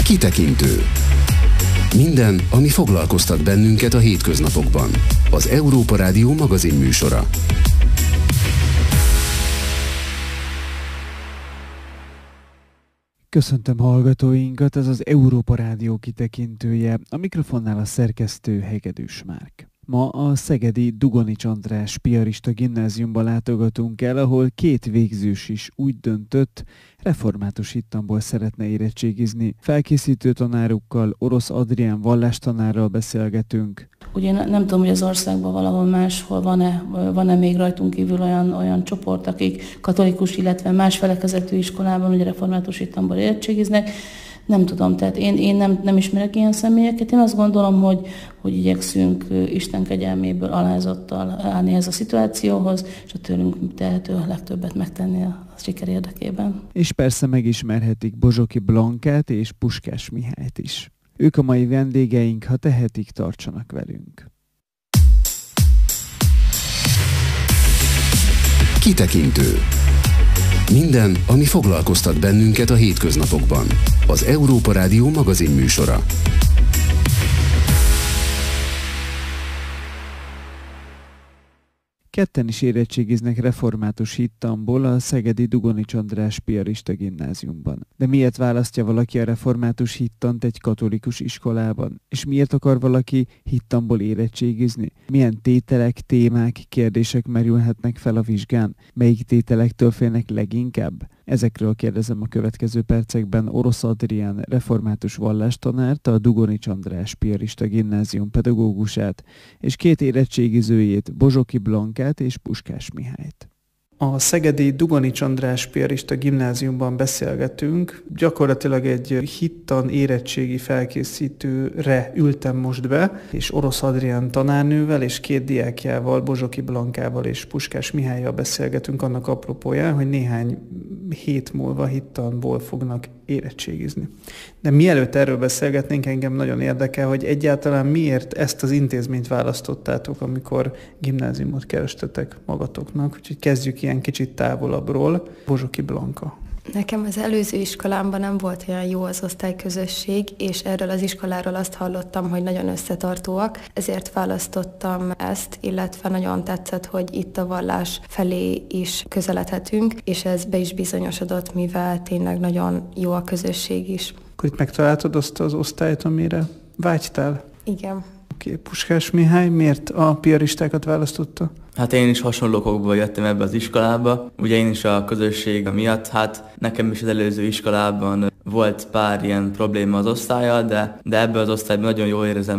Kitekintő. Minden, ami foglalkoztat bennünket a hétköznapokban. Az Európa Rádió magazinműsora. Köszöntöm hallgatóinkat, ez az Európa Rádió kitekintője. A mikrofonnál a szerkesztő Hegedűs Márk. Ma a szegedi Dugonics András piarista gimnáziumba látogatunk el, ahol két végzős is úgy döntött, református hittamból szeretne érettségizni. Felkészítő tanárukkal, Orosz Adrián vallástanárral beszélgetünk. Ugye nem tudom, hogy az országban valahol máshol van-e még rajtunk kívül olyan csoport, akik katolikus, illetve más felekezetű iskolában, ugye református hittamból érettségiznek. Nem tudom, tehát én nem ismerek ilyen személyeket. Én azt gondolom, hogy igyekszünk Isten kegyelméből alázattal állni ez a szituációhoz, és a tőlünk tehető legtöbbet megtenni a siker érdekében. És persze megismerhetik Bozsoki Blankát és Puskás Mihályt is. Ők a mai vendégeink, ha tehetik, tartsanak velünk. Kitekintő. Minden, ami foglalkoztat bennünket a hétköznapokban. Az Európa Rádió magazinműsora. Ketten is érettségiznek református hittamból a szegedi Dugonics András piarista gimnáziumban. De miért választja valaki a református hittant egy katolikus iskolában? És miért akar valaki hittamból érettségizni? Milyen tételek, témák, kérdések merülhetnek fel a vizsgán? Melyik tételektől félnek leginkább? Ezekről kérdezem a következő percekben Orosz Adrián református vallástanárt, a Dugonics András piarista gimnázium pedagógusát, és két érettségizőjét, Bozsoki Blankát és Puskás Mihályt. A szegedi Dugonics András piarista gimnáziumban beszélgetünk. Gyakorlatilag egy hittan érettségi felkészítőre ültem most be, és Orosz Adrián tanárnővel és két diákjával, Bozsoki Blankával és Puskás Mihállyal beszélgetünk annak apropóján, hogy néhány hét múlva hittanból fognak érettségizni. De mielőtt erről beszélgetnénk, engem nagyon érdekel, hogy egyáltalán miért ezt az intézményt választottátok, amikor gimnáziumot kerestetek magatoknak. Úgyhogy kezdjük ilyen kicsit távolabbról. Bozsoki Blanka. Nekem az előző iskolámban nem volt olyan jó az osztályközösség, és erről az iskoláról azt hallottam, hogy nagyon összetartóak, ezért választottam ezt, illetve nagyon tetszett, hogy itt a vallás felé is közeledhetünk, és ez be is bizonyosodott, mivel tényleg nagyon jó a közösség is. Akkor itt megtaláltad azt az osztályt, amire vágytál? Igen. Oké, Puskás Mihály miért a piaristákat választotta? Hát én is hasonló okokból jöttem ebbe az iskolába. Ugye én is a közösség miatt, nekem is az előző iskolában volt pár ilyen probléma az osztállyal, de ebbe az osztályban nagyon jól érzem